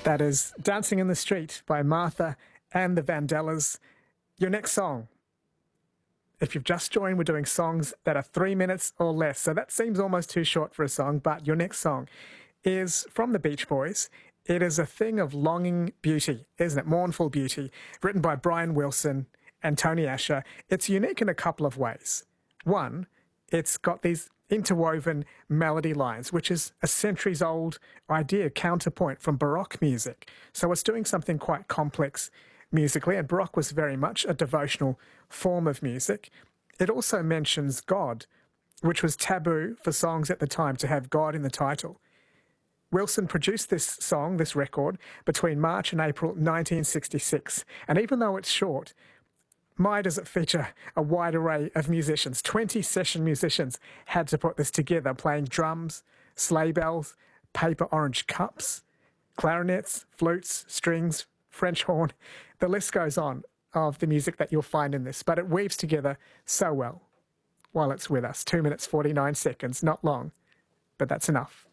That is Dancing in the Street by Martha and the Vandellas. Your next song. If you've just joined, we're doing songs that are 3 minutes or less. So that seems almost too short for a song, but your next song is from the Beach Boys. It is a thing of longing beauty, isn't it? Mournful beauty, written by Brian Wilson and Tony Asher. It's unique in a couple of ways. One, it's got these interwoven melody lines, which is a centuries-old idea, counterpoint from Baroque music. So it's doing something quite complex musically, and Baroque was very much a devotional form of music. It also mentions God, which was taboo for songs at the time to have God in the title. Wilson produced this song, this record, between March and April 1966, and even though it's short, my does it feature a wide array of musicians. 20 session musicians had to put this together, playing drums, sleigh bells, paper orange cups, clarinets, flutes, strings, French horn. The list goes on of the music that you'll find in this, but it weaves together so well while it's with us. 2 minutes, 49 seconds, not long, but that's enough.